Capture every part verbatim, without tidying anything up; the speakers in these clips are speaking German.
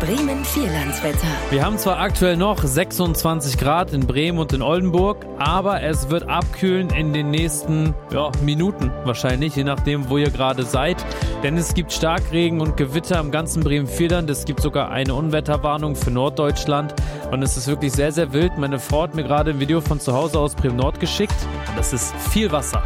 Bremen Vierlandswetter. Wir haben zwar aktuell noch sechsundzwanzig Grad in Bremen und in Oldenburg, aber es wird abkühlen in den nächsten ja, Minuten wahrscheinlich, je nachdem, wo ihr gerade seid. Denn es gibt Starkregen und Gewitter im ganzen Bremen-Vierland. Es gibt sogar eine Unwetterwarnung für Norddeutschland. Und es ist wirklich sehr, sehr wild. Meine Frau hat mir gerade ein Video von zu Hause aus Bremen-Nord geschickt. Das ist viel Wasser.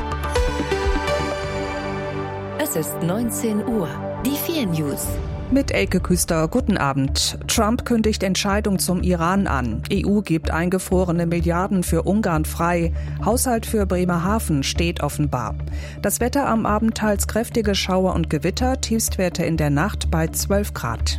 Es ist neunzehn Uhr. Die vier News. Mit Elke Küster, guten Abend. Trump kündigt Entscheidung zum Iran an. E U gibt eingefrorene Milliarden für Ungarn frei. Haushalt für Bremerhaven steht offenbar. Das Wetter am Abend teils kräftige Schauer und Gewitter, Tiefstwerte in der Nacht bei zwölf Grad.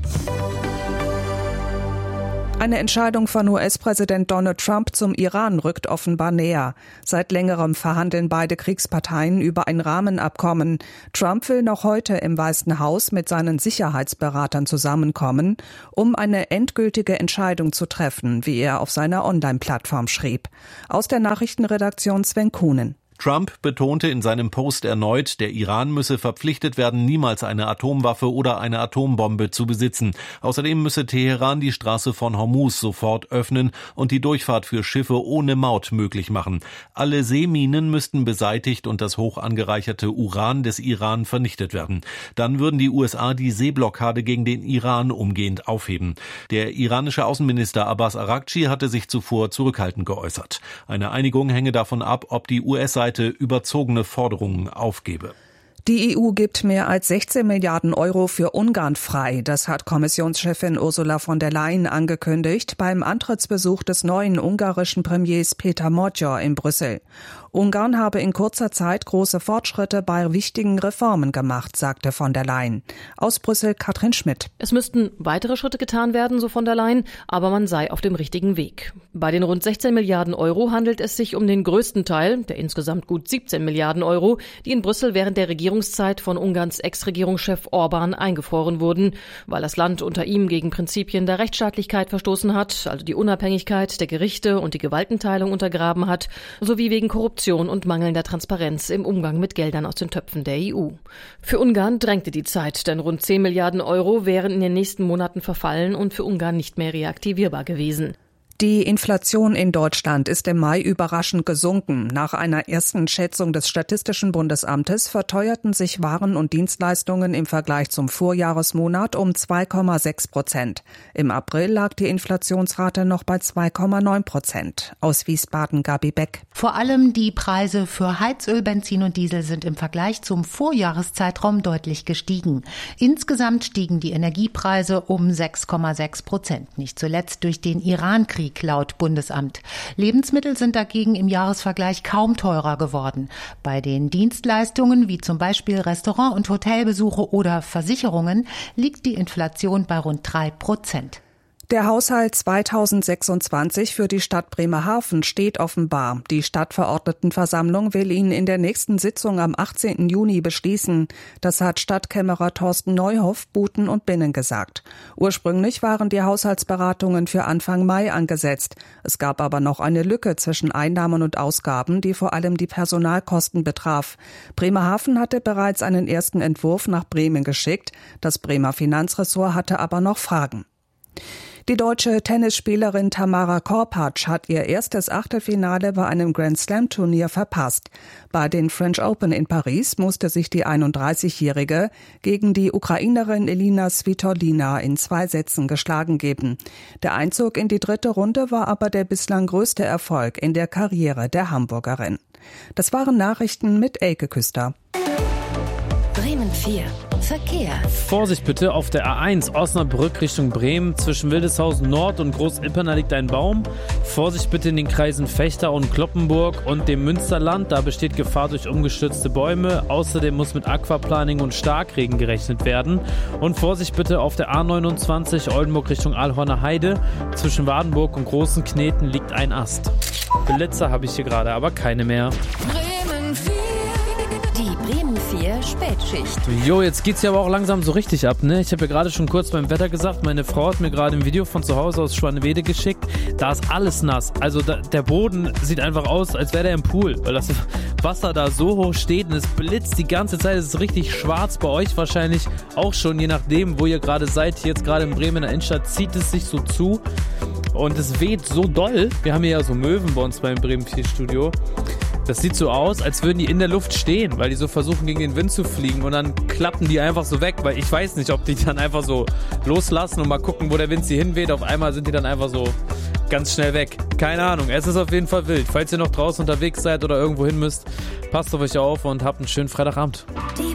Eine Entscheidung von U S-Präsident Donald Trump zum Iran rückt offenbar näher. Seit längerem verhandeln beide Kriegsparteien über ein Rahmenabkommen. Trump will noch heute im Weißen Haus mit seinen Sicherheitsberatern zusammenkommen, um eine endgültige Entscheidung zu treffen, wie er auf seiner Online-Plattform schrieb. Aus der Nachrichtenredaktion Sven Kuhnen. Trump betonte in seinem Post erneut, der Iran müsse verpflichtet werden, niemals eine Atomwaffe oder eine Atombombe zu besitzen. Außerdem müsse Teheran die Straße von Hormuz sofort öffnen und die Durchfahrt für Schiffe ohne Maut möglich machen. Alle Seeminen müssten beseitigt und das hoch angereicherte Uran des Iran vernichtet werden. Dann würden die U S A die Seeblockade gegen den Iran umgehend aufheben. Der iranische Außenminister Abbas Araghchi hatte sich zuvor zurückhaltend geäußert. Eine Einigung hänge davon ab, ob die U S-Seite überzogene Forderungen aufgebe. Die E U gibt mehr als sechzehn Milliarden Euro für Ungarn frei. Das hat Kommissionschefin Ursula von der Leyen angekündigt beim Antrittsbesuch des neuen ungarischen Premiers Péter Magyar in Brüssel. Ungarn habe in kurzer Zeit große Fortschritte bei wichtigen Reformen gemacht, sagte von der Leyen. Aus Brüssel Katrin Schmidt. Es müssten weitere Schritte getan werden, so von der Leyen, aber man sei auf dem richtigen Weg. Bei den rund sechzehn Milliarden Euro handelt es sich um den größten Teil, der insgesamt gut siebzehn Milliarden Euro, die in Brüssel während der Regierungszeit von Ungarns Ex-Regierungschef Orbán eingefroren wurden, weil das Land unter ihm gegen Prinzipien der Rechtsstaatlichkeit verstoßen hat, also die Unabhängigkeit der Gerichte und die Gewaltenteilung untergraben hat, sowie wegen Korruption und mangelnder Transparenz im Umgang mit Geldern aus den Töpfen der E U. Für Ungarn drängte die Zeit, denn rund zehn Milliarden Euro wären in den nächsten Monaten verfallen und für Ungarn nicht mehr reaktivierbar gewesen. Die Inflation in Deutschland ist im Mai überraschend gesunken. Nach einer ersten Schätzung des Statistischen Bundesamtes verteuerten sich Waren und Dienstleistungen im Vergleich zum Vorjahresmonat um zwei Komma sechs Prozent. Im April lag die Inflationsrate noch bei zwei Komma neun Prozent. Aus Wiesbaden Gabi Beck. Vor allem die Preise für Heizöl, Benzin und Diesel sind im Vergleich zum Vorjahreszeitraum deutlich gestiegen. Insgesamt stiegen die Energiepreise um sechs Komma sechs Prozent. Nicht zuletzt durch den Irankrieg laut Bundesamt. Lebensmittel sind dagegen im Jahresvergleich kaum teurer geworden. Bei den Dienstleistungen wie zum Beispiel Restaurant- und Hotelbesuche oder Versicherungen liegt die Inflation bei rund drei Prozent. Der Haushalt zweitausendsechsundzwanzig für die Stadt Bremerhaven steht offenbar. Die Stadtverordnetenversammlung will ihn in der nächsten Sitzung am achtzehnten Juni beschließen. Das hat Stadtkämmerer Thorsten Neuhoff, Buten und Binnen gesagt. Ursprünglich waren die Haushaltsberatungen für Anfang Mai angesetzt. Es gab aber noch eine Lücke zwischen Einnahmen und Ausgaben, die vor allem die Personalkosten betraf. Bremerhaven hatte bereits einen ersten Entwurf nach Bremen geschickt. Das Bremer Finanzressort hatte aber noch Fragen. Die deutsche Tennisspielerin Tamara Korpatsch hat ihr erstes Achtelfinale bei einem Grand-Slam-Turnier verpasst. Bei den French Open in Paris musste sich die einunddreißigjährige gegen die Ukrainerin Elina Svitolina in zwei Sätzen geschlagen geben. Der Einzug in die dritte Runde war aber der bislang größte Erfolg in der Karriere der Hamburgerin. Das waren Nachrichten mit Elke Küster. Bremen vier. Verkehr. Vorsicht bitte, auf der A eins Osnabrück Richtung Bremen. Zwischen Wildeshausen Nord und Groß-Ipperner liegt ein Baum. Vorsicht bitte in den Kreisen Fechter und Kloppenburg und dem Münsterland. Da besteht Gefahr durch umgestürzte Bäume. Außerdem muss mit Aquaplaning und Starkregen gerechnet werden. Und Vorsicht bitte auf der A neunundzwanzig Oldenburg Richtung Aalhorner Heide. Zwischen Wadenburg und Großen Kneten liegt ein Ast. Blitzer habe ich hier gerade, aber keine mehr. Bremen vier. Die Bremen vier Spätschicht. Jo, jetzt geht's ja aber auch langsam so richtig ab, ne? Ich habe ja gerade schon kurz beim Wetter gesagt, meine Frau hat mir gerade ein Video von zu Hause aus Schwanewede geschickt. Da ist alles nass. Also da, der Boden sieht einfach aus, als wäre der im Pool, weil das Wasser da so hoch steht und es blitzt die ganze Zeit. Es ist richtig schwarz, bei euch wahrscheinlich auch schon, je nachdem, wo ihr gerade seid. Hier jetzt gerade in Bremen in der Innenstadt zieht es sich so zu und es weht so doll. Wir haben hier ja so Möwen bei uns beim Bremen vier Studio. Das sieht so aus, als würden die in der Luft stehen, weil die so versuchen, gegen den Wind zu fliegen und dann klappen die einfach so weg, weil ich weiß nicht, ob die dann einfach so loslassen und mal gucken, wo der Wind sie hinweht. Auf einmal sind die dann einfach so ganz schnell weg. Keine Ahnung, es ist auf jeden Fall wild. Falls ihr noch draußen unterwegs seid oder irgendwo hin müsst, passt auf euch auf und habt einen schönen Freitagabend. Die